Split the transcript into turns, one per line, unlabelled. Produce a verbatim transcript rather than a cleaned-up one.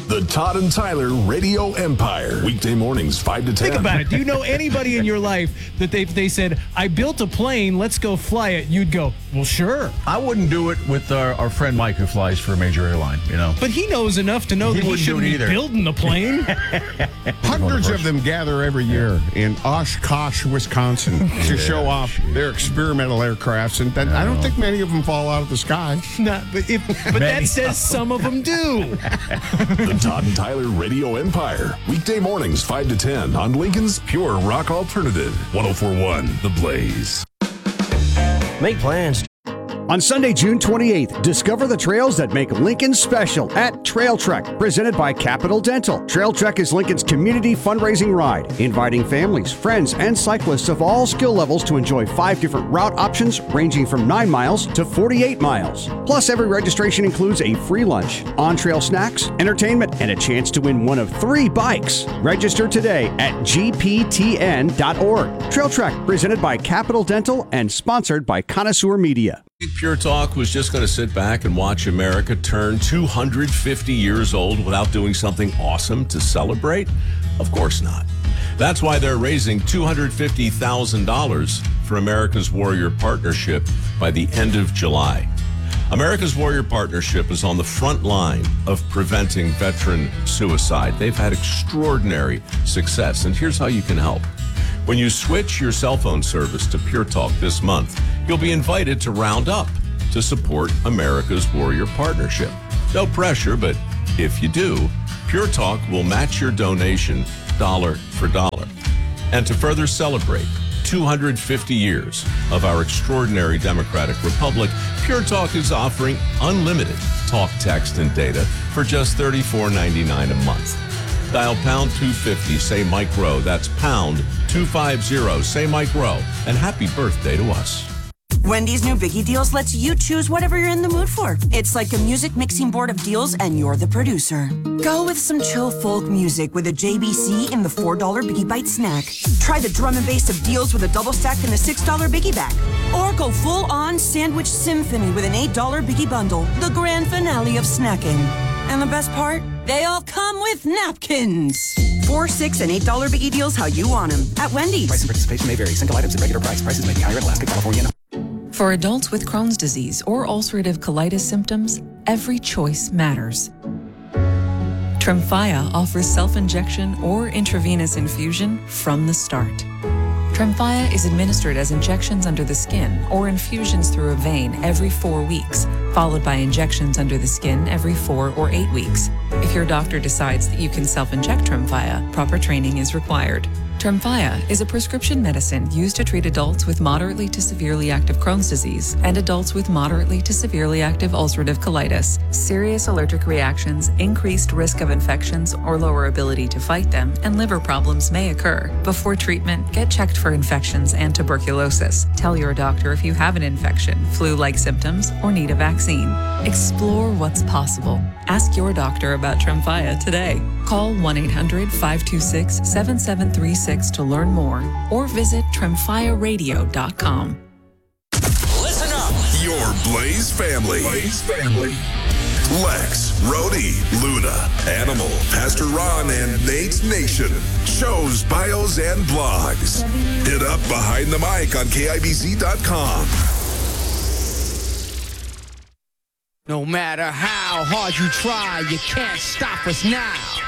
The Todd and Tyler Radio Empire. Weekday mornings, five to ten.
Think about it. Do you know anybody in your life that they they said, I built a plane, let's go fly it? You'd go, well, sure.
I wouldn't do it with our, our friend Mike who flies for a major airline, you know.
But he knows enough to know
He
that he
wouldn't do
shouldn't
it
be
either.
building the plane.
Hundreds of them gather every year in Oshkosh, Wisconsin to show off their experimental aircrafts. And that, I don't think many of them fall out of the sky.
Nah, but if, but that says some of them do.
The Todd and Tyler Radio Empire. Weekday mornings, five to ten on Lincoln's Pure Rock Alternative. one oh four point one The Blaze.
Make plans.
On Sunday, June twenty-eighth, discover the trails that make Lincoln special at Trail Trek, presented by Capital Dental. Trail Trek is Lincoln's community fundraising ride, inviting families, friends, and cyclists of all skill levels to enjoy five different route options ranging from nine miles to forty-eight miles. Plus, every registration includes a free lunch, on-trail snacks, entertainment, and a chance to win one of three bikes. Register today at G P T N dot org. Trail Trek, presented by Capital Dental and sponsored by Connoisseur Media.
Pure Talk was just going to sit back and watch America turn two hundred fifty years old without doing something awesome to celebrate? Of course not. That's why they're raising two hundred fifty thousand dollars for America's Warrior Partnership by the end of July. America's Warrior Partnership is on the front line of preventing veteran suicide. They've had extraordinary success, and here's how you can help. When you switch your cell phone service to Pure Talk this month, you'll be invited to round up to support America's Warrior Partnership. No pressure, but if you do, Pure Talk will match your donation dollar for dollar. And to further celebrate two hundred fifty years of our extraordinary democratic republic, Pure Talk is offering unlimited talk, text, and data for just thirty-four ninety-nine a month. Dial pound two fifty, say Mike Rowe. That's pound two fifty, say Mike Rowe. And happy birthday to us.
Wendy's new Biggie Deals lets you choose whatever you're in the mood for. It's like a music mixing board of deals, and you're the producer. Go with some chill folk music with a J B C in the four dollar Biggie Bite snack. Try the drum and bass of deals with a double stack in the six dollar Biggie Bag. Or go full-on sandwich symphony with an eight dollar Biggie Bundle, the grand finale of snacking. And the best part? They all come with napkins. Four, six, and eight dollar Biggie Deals how you want them at Wendy's.
Price and participation may vary. Single items at regular price. Prices may be higher in Alaska, California.
For adults with Crohn's disease or ulcerative colitis symptoms, every choice matters. Tremfya offers self-injection or intravenous infusion from the start. Tremfya is administered as injections under the skin or infusions through a vein every four weeks, followed by injections under the skin every four or eight weeks. If your doctor decides that you can self-inject Tremfya, proper training is required. Tremfya is a prescription medicine used to treat adults with moderately to severely active Crohn's disease and adults with moderately to severely active ulcerative colitis. Serious allergic reactions, increased risk of infections or lower ability to fight them, and liver problems may occur. Before treatment, get checked for infections and tuberculosis. Tell your doctor if you have an infection, flu-like symptoms, or need a vaccine. Explore what's possible. Ask your doctor about Tremfya today. Call one eight hundred five two six seven seven three six to learn more or visit tremfya radio dot com.
Listen up. Your Blaze family. Blaze family. Lex, Rhodey, Luna, Animal, Pastor Ron, and Nate's Nation. Shows, bios, and blogs. Hit up Behind the Mic on K I B C dot com.
No matter how hard you try, you can't stop us now.